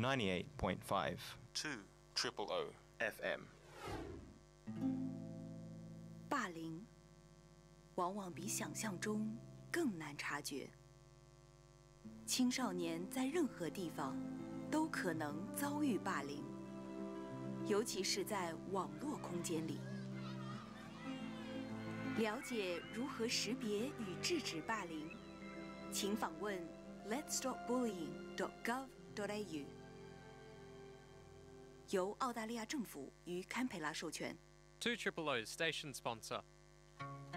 98.5 2 Triple O FM。 霸凌往往比想象中更难察觉。青少年在任何地方都可能遭遇霸凌，尤其是在网络空间里。了解如何识别与制止霸凌，请访问 letsstopbullying.gov.au， 由澳大利亚政府与堪培拉授权。 2 Triple O's station sponsor.